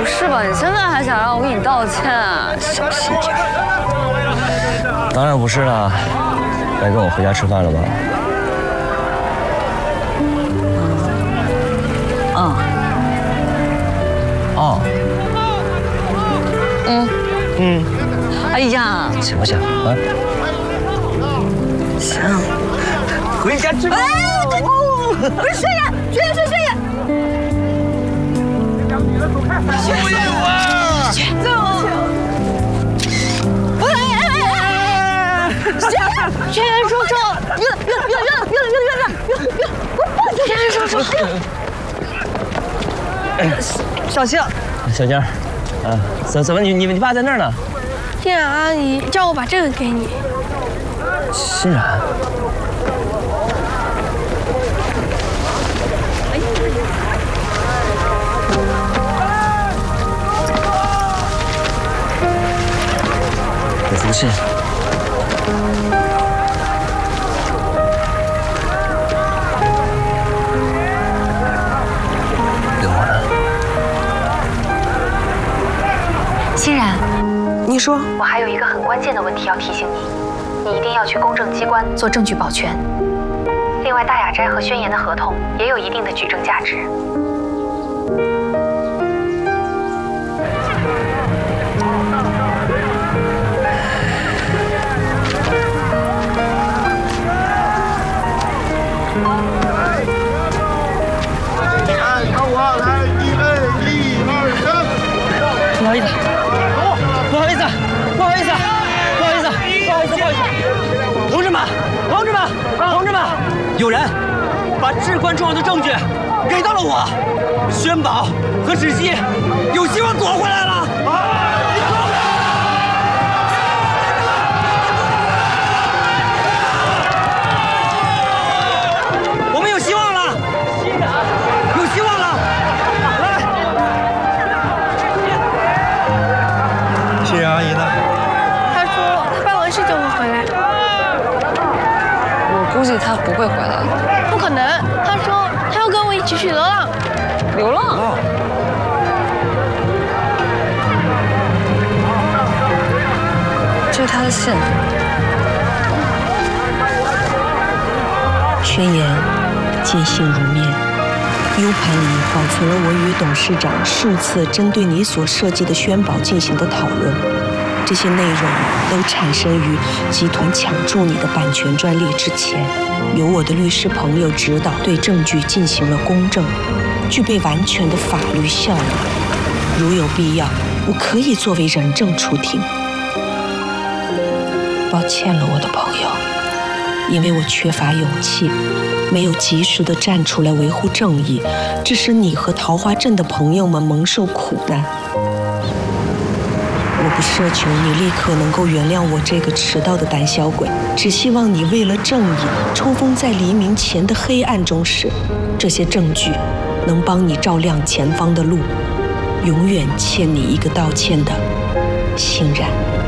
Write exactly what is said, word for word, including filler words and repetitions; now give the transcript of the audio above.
不是吧？你现在还想让我给你道歉？小心点。 当然不是了，该跟我回家吃饭了吧？ 嗯。 哦。 嗯。 嗯。 哎呀， 行不行啊？ 行。 回家吃饭。 哎，不是宣言，宣言是宣言。 苏玉华， 走。宣言，宣言叔叔，晕晕晕晕晕晕晕晕晕！宣言叔叔，哎呀，小静， 小静，啊，怎怎么你你你爸在那儿呢？ 欣然阿姨叫我把这个给你。 欣然。我服气。给我呢？ 欣然， 你说， 我还有一个很关键的问题要提醒你，你一定要去公证机关做证据保全。另外，大雅斋和宣言的合同也有一定的举证价值。 不好意思，不好意思，不好意思，不好意思，不好意思，不好意思，同志们，同志们，同志们，有人把至关重要的证据给到了我，宣宝和芷溪有希望躲回来了。我们有希望了，有希望了。 欣然阿姨呢？ 她说她办完事就会回来。 我估计他不会回来了。 不可能，她说她要跟我一起去流浪。 流浪？ 哦， 这是他的信。 宣言，见信如面。U 盘里保存了我与董事长数次针对你所设计的宣宝进行的讨论，这些内容都产生于集团抢注你的版权专利之前，由我的律师朋友指导对证据进行了公证，具备完全的法律效力。如有必要，我可以作为人证出庭。抱歉了，我的朋友，因为我缺乏勇气。没有及时的站出来维护正义，致使你和桃花镇的朋友们蒙受苦难。我不奢求你立刻能够原谅我这个迟到的胆小鬼，只希望你为了正义冲锋在黎明前的黑暗中时，这些证据能帮你照亮前方的路。永远欠你一个道歉的欣然。